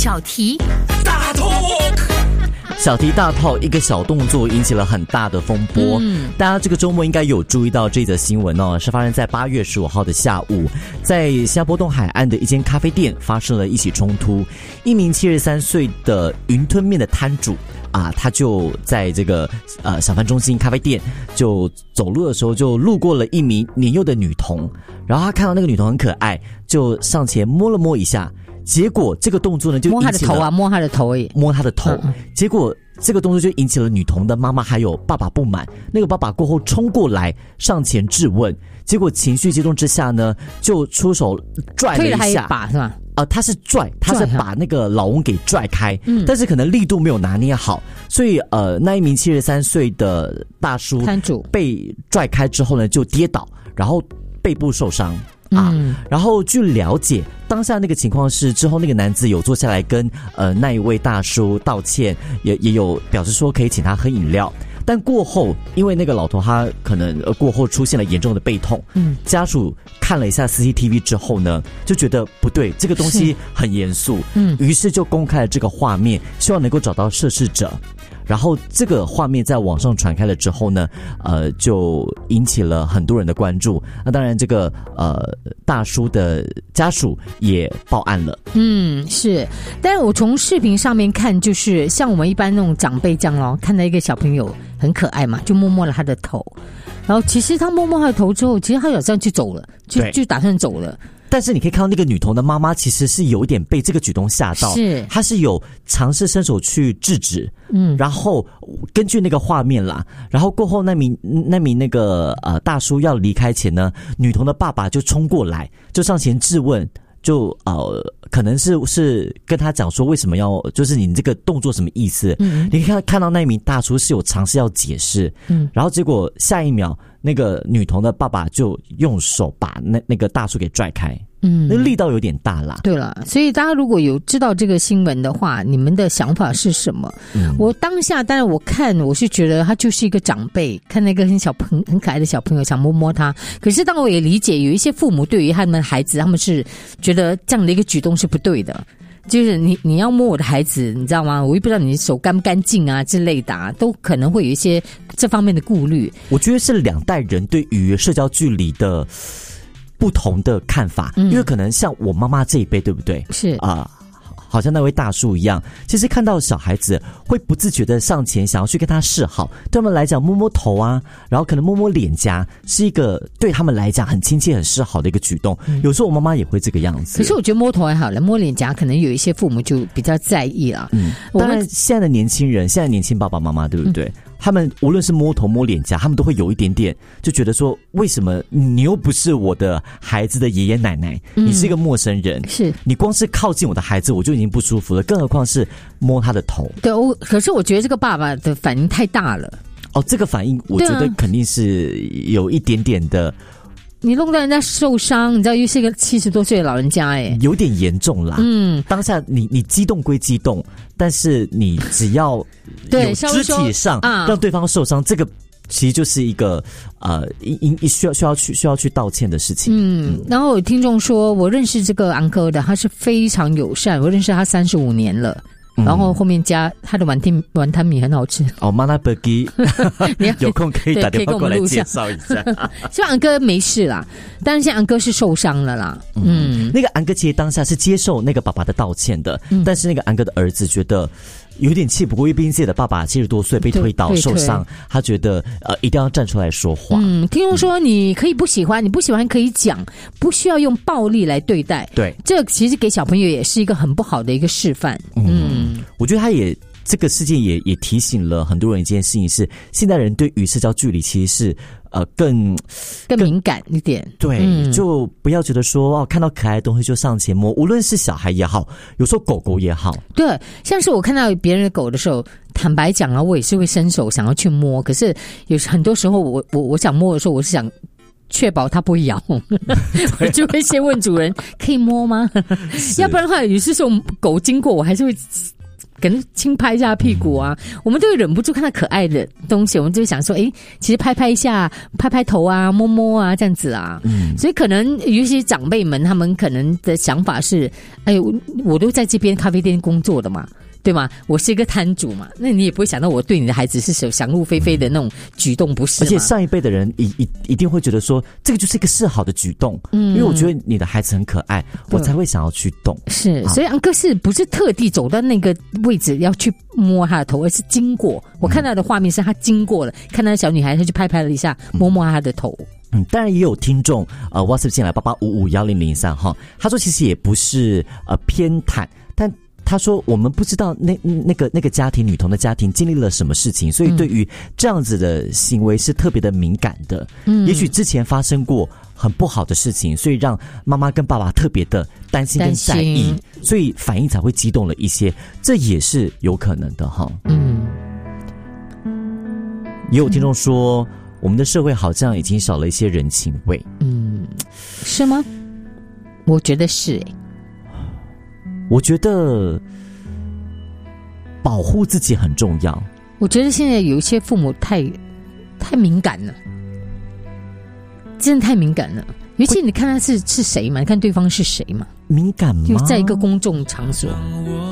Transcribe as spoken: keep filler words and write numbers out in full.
小题大透。小题大透，一个小动作引起了很大的风波。嗯，大家这个周末应该有注意到这则新闻哦，是发生在八月十五号的下午，在新加坡东海岸的一间咖啡店发生了一起冲突。一名七十三岁的云吞面的摊主啊，他就在这个呃小贩中心咖啡店就走路的时候，就路过了一名年幼的女童，然后他看到那个女童很可爱，就上前摸了摸一下。结果这个动作呢，就摸她的头啊，摸她的头而已， 摸她的头。嗯、结果这个动作就引起了女童的妈妈还有爸爸不满。那个爸爸过后冲过来上前质问，结果情绪激动之下呢，就出手拽了一下，推了他一把是吧？ 呃，他是拽，他是把那个老翁给拽开，嗯，但是可能力度没有拿捏好，所以呃，那一名七十三岁的大叔摊主被拽开之后呢，就跌倒，然后背部受伤。啊，嗯、然后据了解，当下那个情况是之后那个男子有坐下来跟呃那一位大叔道歉，也也有表示说可以请他喝饮料，但过后因为那个老头他可能呃过后出现了严重的背痛，嗯，家属看了一下 C C T V 之后呢，就觉得不对，这个东西很严肃，嗯，于是就公开了这个画面，希望能够找到涉事者。然后这个画面在网上传开了之后呢，呃，就引起了很多人的关注。那当然，这个呃大叔的家属也报案了。 嗯，是。但是我从视频上面看，就是像我们一般那种长辈这样咯，看到一个小朋友很可爱嘛，就摸摸了他的头。然后其实他摸摸他的头之后，其实他好像就走了，就就打算走了。 但是你可以看到那个女童的妈妈其实是有一点被这个举动吓到， 是她是有尝试伸手去制止，嗯，然后根据那个画面啦，然后过后那名那名那个呃大叔要离开前呢，女童的爸爸就冲过来，就上前质问，就呃可能是是跟他讲说为什么要，就是你这个动作什么意思？嗯，你看看到那名大叔是有尝试要解释，嗯，然后结果下一秒那个女童的爸爸就用手把那那个大叔给拽开。嗯，那力道有点大啦。 对了，所以大家如果有知道这个新闻的话，你们的想法是什么？嗯，我当下当然我看我是觉得他就是一个长辈，看那个很小朋很可爱的小朋友想摸摸他。可是当我也理解有一些父母对于他们的孩子，他们是觉得这样的一个举动是不对的。就是你你要摸我的孩子，你知道吗？我又不知道你手干不干净啊之类的啊，都可能会有一些这方面的顾虑。 我觉得是两代人对于社交距离的不同的看法，嗯，因为可能像我妈妈这一辈，对不对？ 是啊。呃好像那位大叔一样，其实看到小孩子会不自觉的上前想要去跟他示好，对他们来讲摸摸头啊，然后可能摸摸脸颊是一个对他们来讲很亲切很示好的一个举动，嗯，有时候我妈妈也会这个样子。 可是我觉得摸头还好了，摸脸颊可能有一些父母就比较在意了。嗯， 当然现在的年轻人，现在年轻爸爸妈妈对不对？嗯，他们无论是摸头摸脸颊，他们都会有一点点就觉得说，为什么你又不是我的孩子的爷爷奶奶，嗯，你是一个陌生人， 是你光是靠近我的孩子我就已经不舒服了，更何况是摸他的头。 对，我可是我觉得这个爸爸的反应太大了。 哦，这个反应我觉得肯定是有一点点的。 你弄到人家受伤，你知道又是一个七十多岁的老人家，哎， 有点严重啦。嗯，当下你你激动归激动，但是你只要有肢体上让对方受伤，这个其实就是一个呃，应应需要需要去需要去道歉的事情。 嗯，然后有听众说，我认识这个安哥的，他是非常友善，我认识他三十五年了。然后后面加他的碗汤碗汤米很好吃哦 ，Manabagi， 有空可以打电话过来介绍一下。 希望安哥没事啦，但是现在安哥是受伤了啦。 嗯，嗯那个安哥其实当下是接受那个爸爸的道歉的，嗯，但是那个安哥的儿子觉得有点气不过，因为毕竟自己的爸爸七十多岁被推倒受伤，他觉得呃一定要站出来说话。 嗯，听众说你可以不喜欢，你不喜欢可以讲，不需要用暴力来对待。 对， 这其实给小朋友也是一个很不好的一个示范。嗯， 嗯我觉得他也这个事件也也提醒了很多人一件事情是，现代人对于社交距离其实是呃更更敏感一点。 对，嗯，就不要觉得说哦看到可爱的东西就上前摸，无论是小孩也好，有时候狗狗也好。 对，像是我看到别人的狗的时候，坦白讲啊，我也是会伸手想要去摸，可是有很多时候我我我想摸的时候，我是想确保它不会咬，我就会先问主人可以摸吗？要不然的话，有些时候狗经过我还是会可能轻拍一下屁股啊，嗯、我们都会忍不住看到可爱的东西，我们就会想说，哎，其实拍拍一下，拍拍头啊，摸摸啊，这样子啊。嗯，所以可能有些长辈们，他们可能的想法是，哎呦，我都在这边咖啡店工作的嘛。对吗？我是一个摊主嘛，那你也不会想到我对你的孩子是想入非非的那种举动，不是吗？ 而且上一辈的人一一一定会觉得说，这个就是一个示好的举动，嗯，因为我觉得你的孩子很可爱，我才会想要去动。 是，所以安哥是不是特地走到那个位置要去摸他的头，而是经过？我看到的画面是他经过了，看到小女孩，他就拍拍了一下，摸摸她的头。 嗯，当然也有听众呃 WhatsApp 进来八八五五幺零零三哈，他说其实也不是呃偏袒，但。他说：“我们不知道那那个那个家庭女童的家庭经历了什么事情，所以对于这样子的行为是特别的敏感的。嗯，也许之前发生过很不好的事情，所以让妈妈跟爸爸特别的担心跟在意，所以反应才会激动了一些，这也是有可能的哈。嗯，也有听众说，我们的社会好像已经少了一些人情味。嗯， 是吗？我觉得是诶、欸。” 我觉得保护自己很重要。 我觉得现在有一些父母太太敏感了，真的太敏感了。尤其你看他是是谁嘛，你看对方是谁嘛， 敏感吗？ 就在一个公众场所。